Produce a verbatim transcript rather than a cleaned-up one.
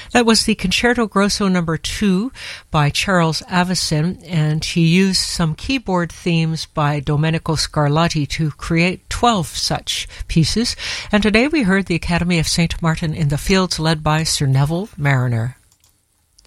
That was the Concerto Grosso number two by Charles Avicin, and he used some keyboard themes by Domenico Scarlatti to create twelve such pieces. And today we heard the Academy of Saint Martin in the Fields led by Sir Neville Marriner.